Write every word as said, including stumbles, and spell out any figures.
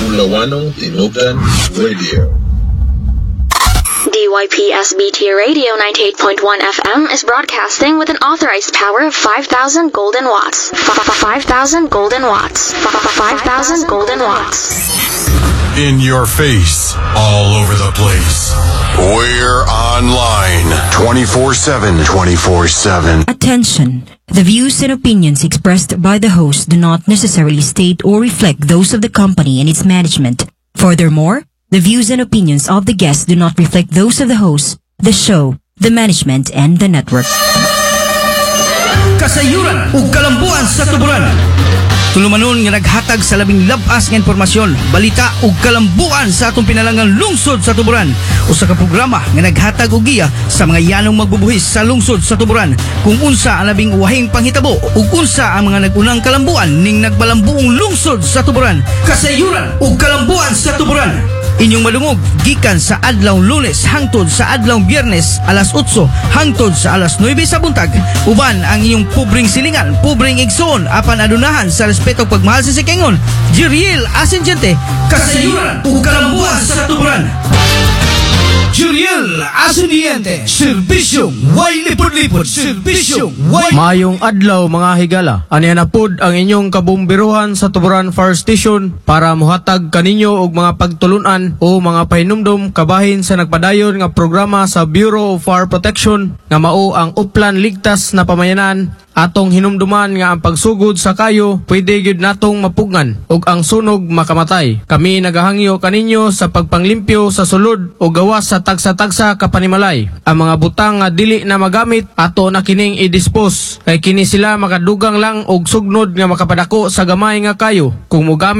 Lawanong Tinugan Radio. D Y P S B T Radio ninety-eight point one F M is broadcasting with an authorized power of five thousand golden watts. five thousand golden watts. five thousand golden watts. In your face, all over the place. We're online twenty-four seven. twenty-four seven. Attention! The views and opinions expressed by the host do not necessarily state or reflect those of the company and its management. Furthermore, the views and opinions of the guests do not reflect those of the host, the show, the management, and the network. Kasayuran ug kalambuan sa tuburan. Tulumanon nga naghatag sa labing labas nga impormasyon, balita ug kalambuan sa atong pinalangang lungsod sa tuburan. Usa ka programa nga naghatag og giya sa mga yanong magbubuhis sa lungsod sa tuburan, kung unsa ang labing uwahing panghitabo ug unsa ang mga nagunang kalambuan ning nagbalambuong lungsod sa tuburan. Kasayuran ug kalambuan sa tuburan. Inyong malungog gikan sa adlaw Lunes hangtod sa adlaw Biyernes alas otso hangtod sa alas nuwebe sa buntag. Uban ang inyong pubring silingan, pubring igsoon apan adunahan sa respeto ug pagmahal sa sikengon. Jeriel Asenjente, kasayuran ug kalambuan sa tuburan. Jeriel Asenjente, serbisyong way lipod-lipod, serbisyong way. Mayong adlaw mga higala, aniya na pod ang inyong kabumbiruhan sa Tuburan Fire Station para muhatag kaninyo og mga pagtulunan o mga pahinumdom kabahin sa nagpadayon nga programa sa Bureau of Fire Protection nga mao ang Uplan Ligtas na Pamayanan. Atong hinumduman nga ang pagsugod sa kayo pwede gyud natong mapugngan ug ang sunog makamatay. Kami nagahangyo kaninyo sa pagpanglimpyo sa sulod o gawas sa tagsa-tagsa kapanimalay. Ang mga butang nga dili na magamit ato na kining i-dispose kay kini sila makadugang lang og sugnod nga makapadako sa gamay nga kayo. Kung mogamit